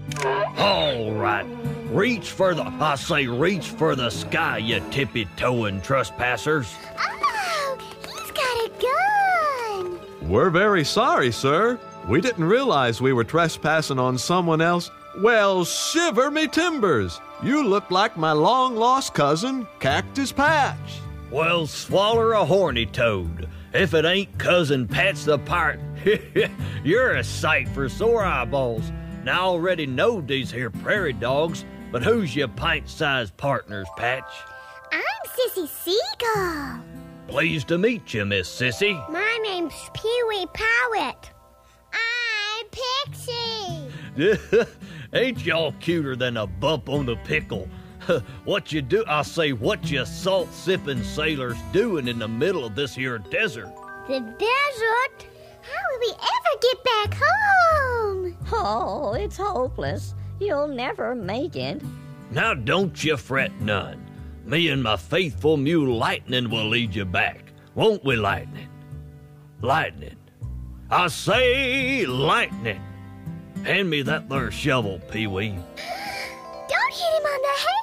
All right. Reach for the sky, you tippy-toeing trespassers. Oh, he's got a gun. We're very sorry, sir. We didn't realize we were trespassing on someone else. Well, shiver me timbers. You look like my long-lost cousin, Cactus Patch. Well, swaller a horny toad. If it ain't Cousin Patch the Pirate, you're a sight for sore eyeballs. Now, I already know these here prairie dogs, but who's your pint-sized partners, Patch? I'm Sissy Seagull. Pleased to meet you, Miss Sissy. My name's Pee-wee Powit. I'm Pixie. Ain't y'all cuter than a bump on the pickle? What you salt-sipping sailors doing in the middle of this here desert? The desert? How will we ever get back home? Oh, it's hopeless. You'll never make it. Now don't you fret none. Me and my faithful mule Lightning will lead you back. Won't we, Lightning? Lightning. I say Lightning. Hand me that there shovel, Pee-wee. Don't hit him on the head.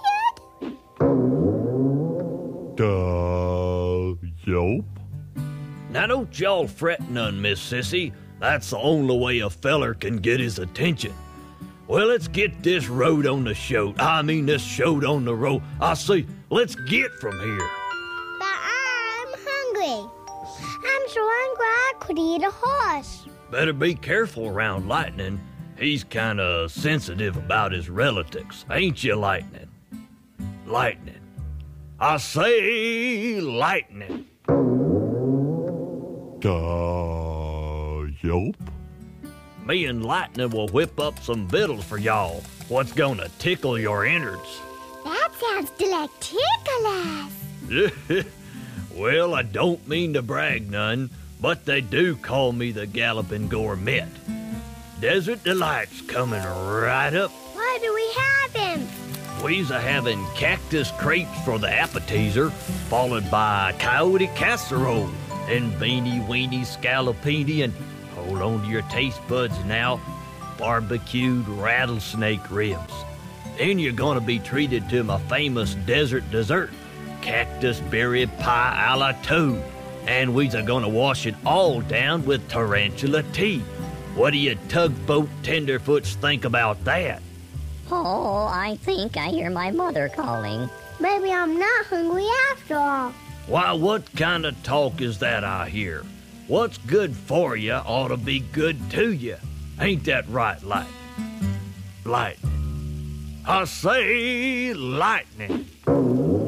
Yup. Now don't y'all fret none, Miss Sissy. That's the only way a feller can get his attention. Well, let's get this road on the shoat. This shoat on the road. Let's get from here. But I'm hungry. I'm so hungry I could eat a horse. Better be careful around Lightning. He's kinda sensitive about his relatives. Ain't you, Lightning? Lightning. I say Lightning. Yup. Me and Lightning will whip up some victuals for y'all. What's gonna tickle your innards? That sounds delecticulous. Well, I don't mean to brag none, but they do call me the Galloping Gourmet. Desert Delight's coming right up. Why do we have him? We's a-having cactus crepes for the appetizer, followed by coyote casserole and beanie weenie scallopini, and hold on to your taste buds now, barbecued rattlesnake ribs. Then you're gonna be treated to my famous desert dessert, cactus berry pie a la toad, and we's a-gonna wash it all down with tarantula tea. What do you tugboat tenderfoots think about that? Oh, I think I hear my mother calling. Maybe I'm not hungry after all. Why, what kind of talk is that I hear? What's good for you ought to be good to you. Ain't that right, Lightning? Lightning. I say Lightning.